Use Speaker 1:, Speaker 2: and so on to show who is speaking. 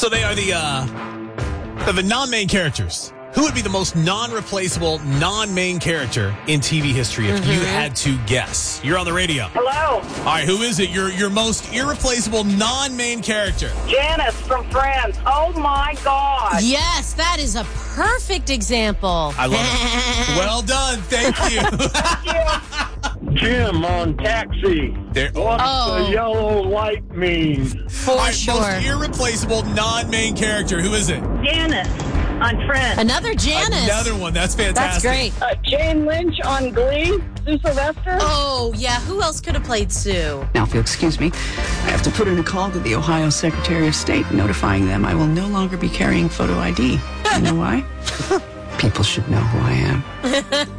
Speaker 1: So they are the non-main characters. Who would be the most non-replaceable, non-main character in TV history if you had to guess? You're on the radio.
Speaker 2: Hello,
Speaker 1: All right, who is it? Your most irreplaceable non-main character.
Speaker 2: Janice from Friends. Oh my God.
Speaker 3: Yes, that is a perfect example.
Speaker 1: I love it. Well done. Thank you.
Speaker 2: Thank you.
Speaker 4: Jim on Taxi.
Speaker 1: There,
Speaker 4: What's
Speaker 3: Oh.
Speaker 4: the yellow light mean?
Speaker 3: For
Speaker 1: all right,
Speaker 3: sure.
Speaker 1: most irreplaceable non-main character. Who is it?
Speaker 2: Janice on Friends.
Speaker 3: Another Janice.
Speaker 1: Another one. That's
Speaker 3: That's
Speaker 1: fantastic.
Speaker 3: great.
Speaker 2: Jane Lynch on Glee. Sue Sylvester.
Speaker 3: Oh, yeah. Who else could have played Sue?
Speaker 5: Now, if you'll excuse me, I have to put in a call to the Ohio Secretary of State notifying them I will no longer be carrying photo ID. You know why? People should know who I am.